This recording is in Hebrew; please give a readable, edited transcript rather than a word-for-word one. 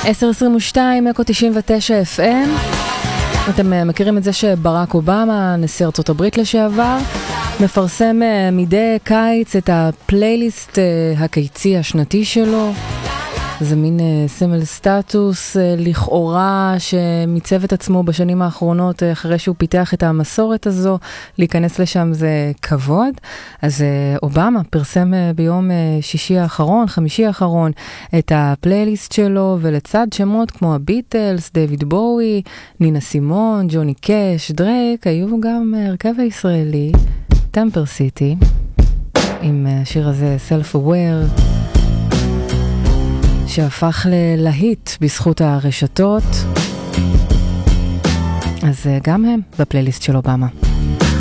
10:22, אקו 99 FM. אתם מכירים את זה שברק אובמה, נשיא ארצות הברית לשעבר, מפרסם מדי קיץ את הפלייליסט הקיצי השנתי שלו. זה מין סמל סטטוס לכאורה שמיצב את עצמו בשנים האחרונות אחרי שהוא פיתח את המסורת הזו. להיכנס לשם זה כבוד. אז אובמה פרסם ביום חמישי האחרון את הפלייליסט שלו, ולצד שמות כמו הביטלס, דיוויד בואי, נינה סימון, ג'וני קש, דרייק, היו גם הרכב הישראלי טמפר סיטי עם השיר הזה Self Aware, שהפך ללהיט בזכות הרשתות. אז גם הם בפלייליסט של אובמה.